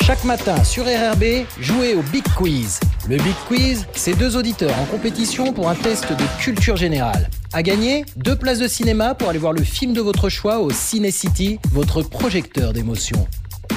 Chaque matin sur RRB, jouez au Big Quiz. Le Big Quiz, c'est 2 auditeurs en compétition pour un test de culture générale. À gagner, 2 places de cinéma pour aller voir le film de votre choix au Ciné City, votre projecteur d'émotion.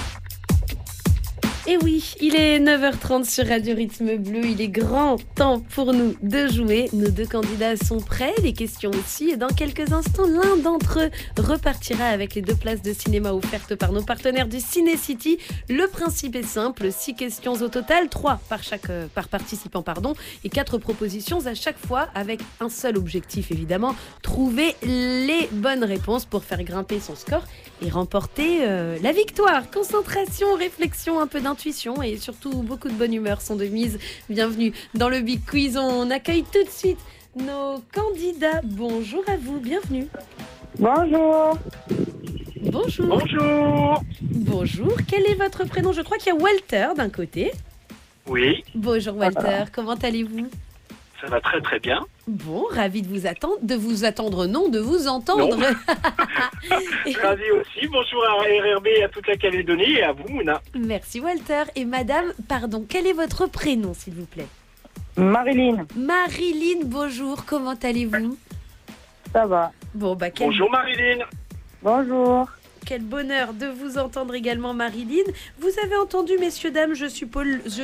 Et oui, il est 9h30 sur Radio Rythme Bleu, il est grand temps pour nous de jouer. Nos 2 candidats sont prêts, les questions aussi, et dans quelques instants, l'un d'entre eux repartira avec les 2 places de cinéma offertes par nos partenaires du Ciné City. Le principe est simple, 6 questions au total, 3 par participant, et 4 propositions à chaque fois, avec un seul objectif évidemment, trouver les bonnes réponses pour faire grimper son score et remporter la victoire. Concentration, réflexion, un peu d'intuition et surtout beaucoup de bonne humeur sont de mise. Bienvenue dans le Big Quiz. On accueille tout de suite nos candidats. Bonjour à vous, bienvenue. Bonjour. Bonjour. Bonjour. Bonjour, quel est votre prénom? Je crois qu'il y a Walter d'un côté. Oui. Bonjour Walter, comment allez-vous? Ça va très très bien. Bon, ravi de vous entendre. Ravi aussi. Bonjour à RRB et à toute la Calédonie et à vous, Mouna. Merci Walter. Et madame, quel est votre prénom s'il vous plaît? Marilyn. Marilyn, bonjour, comment allez-vous? Ça va. Bon, Bonjour Marilyn. Bonjour. Quel bonheur de vous entendre également Marilyn. Vous avez entendu, messieurs, dames, je suppose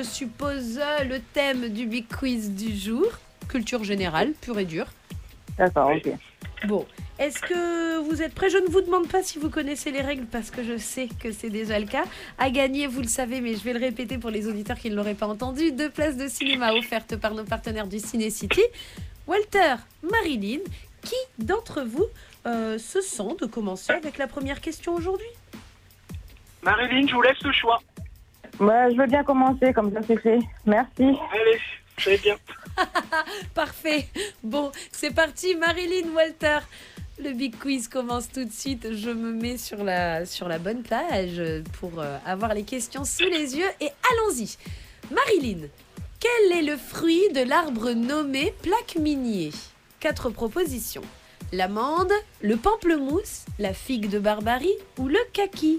le thème du Big Quiz du jour. Culture générale, pure et dure. D'accord, Oui. ok. Bon, est-ce que vous êtes prêts? Je ne vous demande pas si vous connaissez les règles parce que je sais que c'est déjà le cas. À gagner, vous le savez, mais je vais le répéter pour les auditeurs qui ne l'auraient pas entendu. 2 places de cinéma offertes par nos partenaires du Ciné City. Walter, Marilyn, qui d'entre vous se sent de commencer avec la première question aujourd'hui? Marilyn, je vous laisse le choix. Je veux bien commencer, comme ça c'est fait. Merci. Allez, très bien. Parfait. Bon, c'est parti, Marilyn, Walter. Le Big Quiz commence tout de suite. Je me mets sur la bonne page pour avoir les questions sous les yeux. Et allons-y. Marilyn, quel est le fruit de l'arbre nommé plaque minier? 4 propositions. L'amande, le pamplemousse, la figue de Barbarie ou le kaki?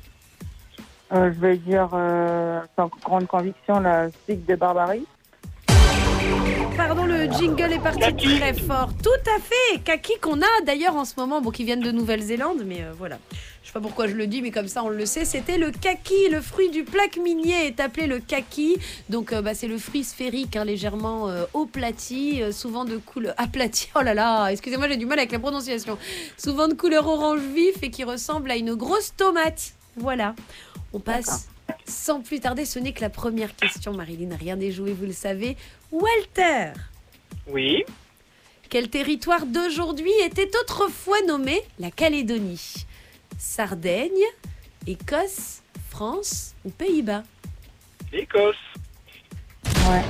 Je vais dire sans grande conviction la figue de Barbarie. Pardon, le jingle est parti Kaki. très fort. Tout à fait, kaki qu'on a d'ailleurs en ce moment, qui viennent de Nouvelle-Zélande, mais voilà. Je sais pas pourquoi je le dis, mais comme ça on le sait. C'était le kaki, le fruit du plaque minier est appelé le kaki. Donc c'est le fruit sphérique, légèrement aplati, souvent de couleur aplati. Oh là là, excusez-moi, j'ai du mal avec la prononciation. Souvent de couleur orange vif et qui ressemble à une grosse tomate. Voilà. On passe sans plus tarder. Ce n'est que la première question, Marilyn. Rien n'est joué, vous le savez. Walter. Oui. Quel territoire d'aujourd'hui était autrefois nommé la Calédonie? Sardaigne, Écosse, France ou Pays-Bas? L'Écosse. Ouais.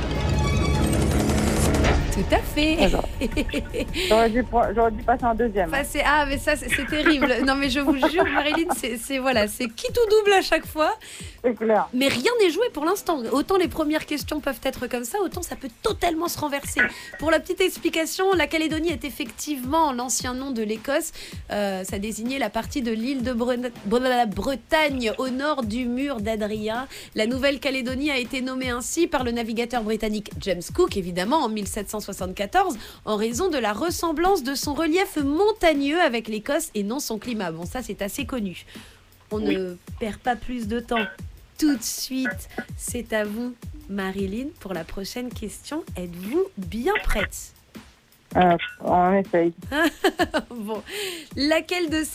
Tout à fait. D'accord. J'aurais dû passer en deuxième. Mais ça, c'est terrible. Non, mais je vous jure, Marilyn, c'est qui tout double à chaque fois. C'est clair. Mais rien n'est joué pour l'instant. Autant les premières questions peuvent être comme ça, autant ça peut totalement se renverser. Pour la petite explication, la Calédonie est effectivement l'ancien nom de l'Écosse. Ça désignait la partie de l'île de Bretagne au nord du mur d'Adrien. La Nouvelle-Calédonie a été nommée ainsi par le navigateur britannique James Cook, évidemment, en 1774, en raison de la ressemblance de son relief montagneux avec l'Écosse et non son climat. Bon, ça, c'est assez connu. On ne perd pas plus de temps. Tout de suite, c'est à vous, Marilyn, pour la prochaine question. Êtes-vous bien prête? On essaye. Bon, laquelle de